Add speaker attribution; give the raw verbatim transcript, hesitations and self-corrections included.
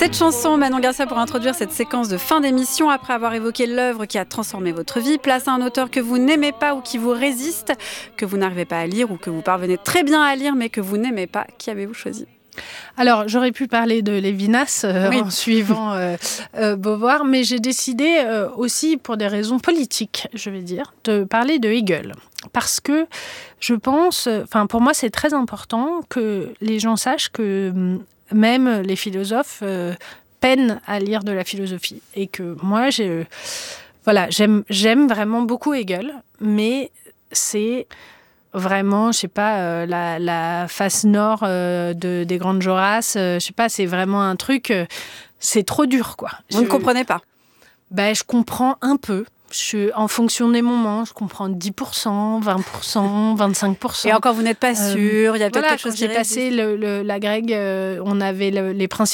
Speaker 1: Cette chanson, Manon Garcia, pour introduire cette séquence de fin d'émission, après avoir évoqué l'œuvre qui a transformé votre vie, place à un auteur que vous n'aimez pas ou qui vous résiste, que vous n'arrivez pas à lire ou que vous parvenez très bien à lire mais que vous n'aimez pas. Qui avez-vous choisi ?
Speaker 2: Alors, j'aurais pu parler de Lévinas euh, oui. en suivant euh, euh, Beauvoir, mais j'ai décidé euh, aussi, pour des raisons politiques, je vais dire, de parler de Hegel. Parce que je pense, enfin pour moi, c'est très important que les gens sachent que même les philosophes euh, peinent à lire de la philosophie. Et que moi, j'ai, voilà, j'aime, j'aime vraiment beaucoup Hegel, mais c'est... Vraiment, je sais pas, euh, la, la face nord euh, de, des Grandes Jorasses, euh, je sais pas, c'est vraiment un truc, euh, c'est trop dur, quoi.
Speaker 1: Vous
Speaker 2: je,
Speaker 1: ne comprenez pas ?
Speaker 2: Ben, je comprends un peu. Je, en fonction des moments, je comprends dix pour cent, vingt pour cent, vingt-cinq pour cent.
Speaker 1: Et encore, vous n'êtes pas sûr, euh, il y a peut-être
Speaker 2: voilà,
Speaker 1: quelque chose qui
Speaker 2: résiste. Quand j'ai passé le, le, la Grègue, euh, on avait le, les principes